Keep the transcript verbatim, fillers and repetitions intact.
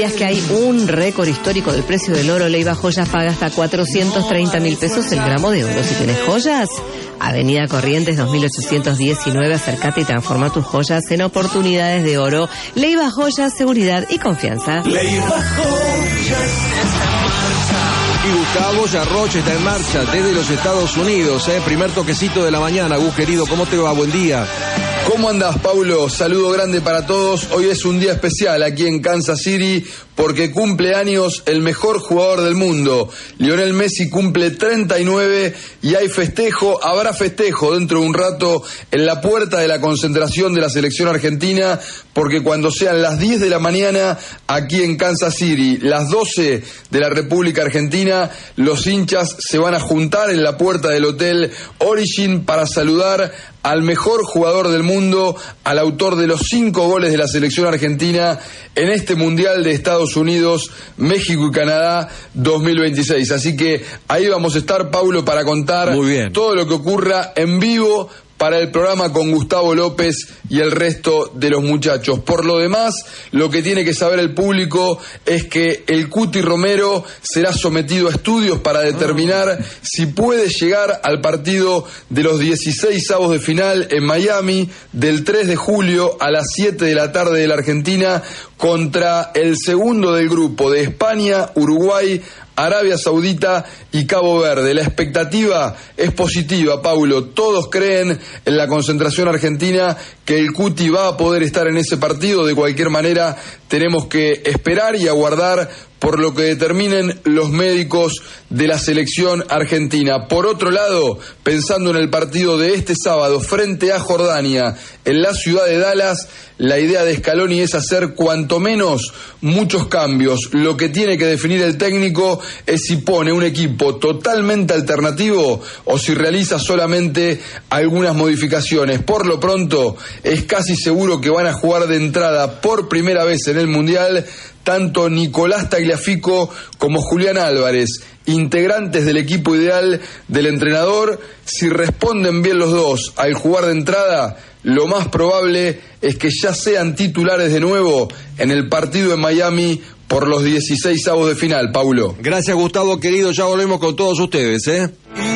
¿Sabías que hay un récord histórico del precio del oro? Leiva Joyas paga hasta cuatrocientos treinta mil pesos el gramo de oro. Si tienes joyas, Avenida Corrientes dos mil ochocientos diecinueve, acércate y transforma tus joyas en oportunidades de oro. Leiva Joyas, seguridad y confianza. Leiva Joyas está en marcha. Y Gustavo Yarroche está en marcha desde los Estados Unidos, ¿eh? Primer toquecito de la mañana. Gus, querido, ¿cómo te va? Buen día. ¿Cómo andás, Paulo? Saludo grande para todos. Hoy es un día especial aquí en Kansas City porque cumple años el mejor jugador del mundo. Lionel Messi cumple treinta y nueve y hay festejo, habrá festejo dentro de un rato en la puerta de la concentración de la selección argentina, porque cuando sean las diez de la mañana aquí en Kansas City, las doce de la República Argentina, los hinchas se van a juntar en la puerta del Hotel Origin para saludar al mejor jugador del mundo, al autor de los cinco goles de la selección argentina en este Mundial de Estados Unidos, México y Canadá dos mil veintiséis. Así que ahí vamos a estar, Paulo, para contar todo lo que ocurra en vivo para el programa con Gustavo López y el resto de los muchachos. Por lo demás, lo que tiene que saber el público es que el Cuti Romero será sometido a estudios para determinar si puede llegar al partido de los dieciséis avos de final en Miami del tres de julio a las siete de la tarde de la Argentina contra el segundo del grupo de España, Uruguay, Arabia Saudita y Cabo Verde. La expectativa es positiva, Paulo. Todos creen en la concentración argentina que el Cuti va a poder estar en ese partido. De cualquier manera, tenemos que esperar y aguardar por lo que determinen los médicos de la selección argentina. Por otro lado, pensando en el partido de este sábado frente a Jordania en la ciudad de Dallas, la idea de Scaloni es hacer cuanto menos muchos cambios. Lo que tiene que definir el técnico es si pone un equipo totalmente alternativo o si realiza solamente algunas modificaciones. Por lo pronto, es casi seguro que van a jugar de entrada por primera vez en el Mundial tanto Nicolás Tagliafico como Julián Álvarez, integrantes del equipo ideal del entrenador. Si responden bien los dos al jugar de entrada, lo más probable es que ya sean titulares de nuevo en el partido en Miami por los dieciséis avos de final, Paulo. Gracias, Gustavo, querido. Ya volvemos con todos ustedes, ¿eh?